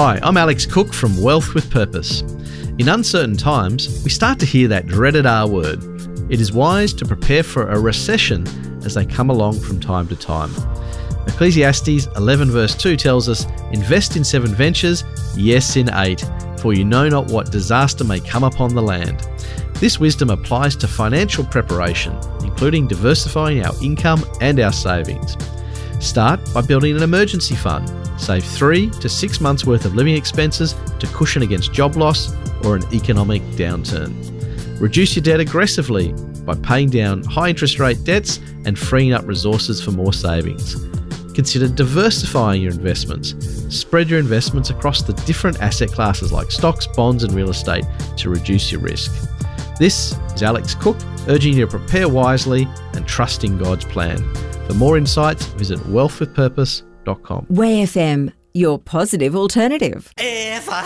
Hi, I'm Alex Cook from Wealth with Purpose. In uncertain times, we start to hear that dreaded R word. It is wise to prepare for a recession as they come along from time to time. Ecclesiastes 11 verse 2 tells us, "Invest in 7 ventures, yes in 8, for you know not what disaster may come upon the land." This wisdom applies to financial preparation, including diversifying our income and our savings. Start by building an emergency fund. Save 3 to 6 months' worth of living expenses to cushion against job loss or an economic downturn. Reduce your debt aggressively by paying down high interest rate debts and freeing up resources for more savings. Consider diversifying your investments. Spread your investments across the different asset classes like stocks, bonds and real estate to reduce your risk. This is Alex Cook, urging you to prepare wisely and trust in God's plan. For more insights, visit wealthwithpurpose.com. WAY FM, your positive alternative.